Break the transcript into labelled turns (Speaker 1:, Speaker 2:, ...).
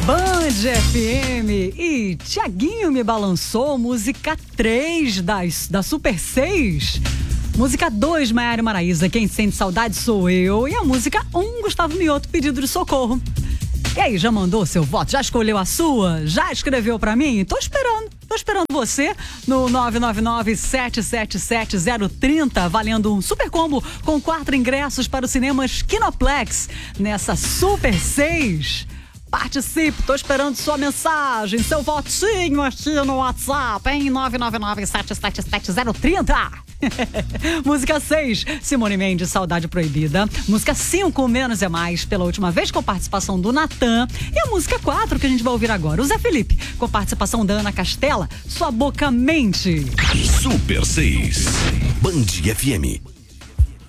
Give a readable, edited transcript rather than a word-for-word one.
Speaker 1: Band FM e Thiaguinho Me Balançou, música 3 da Super 6. Música 2, Maiara e Maraísa, Quem Sente Saudade Sou Eu. E a música 1, Gustavo Mioto, Pedido de Socorro. E aí, já mandou seu voto? Já escolheu a sua? Já escreveu pra mim? Tô esperando você no 999-777-030, valendo um super combo com 4 ingressos para os cinemas Kinoplex nessa Super 6. Participe, tô esperando sua mensagem, seu votinho aqui no WhatsApp, em 999-777-030. Música 6, Simone Mendes, Saudade Proibida. Música 5, Menos é Mais, pela última vez com participação do Natan. E a música 4, que a gente vai ouvir agora, o Zé Felipe, com participação da Ana Castela, Sua Boca Mente.
Speaker 2: Super 6, Band FM.